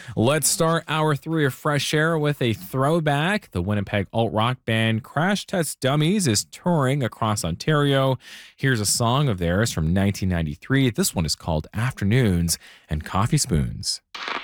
Let's start hour three of Fresh Air with a throwback. The Winnipeg alt rock band Crash Test Dummies is touring across Ontario. Here's a song of theirs from 1993. This one is called Afternoons and Coffee Spoons.